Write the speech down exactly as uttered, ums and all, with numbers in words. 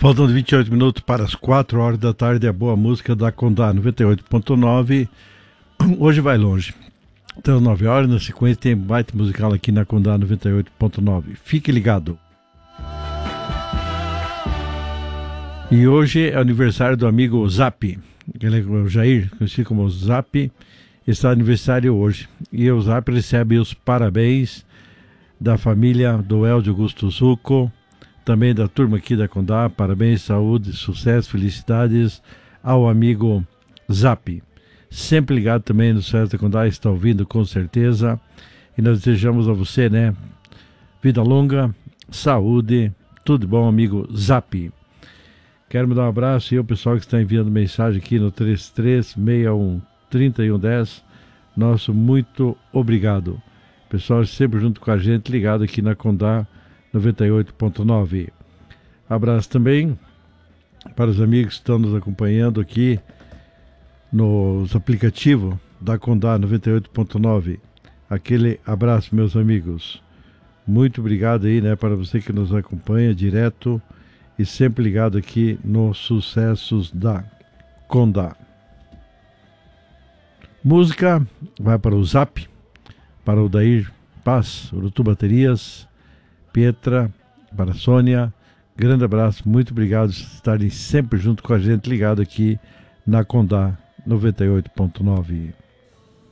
Faltam vinte e oito minutos para as quatro horas da tarde, a boa música da Condá noventa e oito ponto nove. Hoje vai longe. Então, às nove horas, na sequência, tem baita musical aqui na Condá noventa e oito ponto nove. Fique ligado. E hoje é aniversário do amigo Zap. Ele é o Jair, conhecido como Zap, está de aniversário hoje. E o Zap recebe os parabéns da família do Eldio Augusto Zucco, também da turma aqui da Condá. Parabéns, saúde, sucesso, felicidades ao amigo Zap. Sempre ligado também no sucesso da Condá, está ouvindo com certeza. E nós desejamos a você, né, vida longa, saúde, tudo de bom, amigo Zap. Quero mandar um abraço e o pessoal que está enviando mensagem aqui no três três seis um, três um um zero. Nosso muito obrigado. Pessoal sempre junto com a gente, ligado aqui na Condá noventa e oito ponto nove. Abraço também para os amigos que estão nos acompanhando aqui nos aplicativos da Condá noventa e oito ponto nove. Aquele abraço, meus amigos. Muito obrigado aí, né, para você que nos acompanha direto e sempre ligado aqui nos sucessos da Condá. Música vai para o Zap, para o Dair Paz, Urutu Baterias, Pietra, para a Sônia. Grande abraço, muito obrigado por estarem sempre junto com a gente, ligado aqui na Condá noventa e oito ponto nove.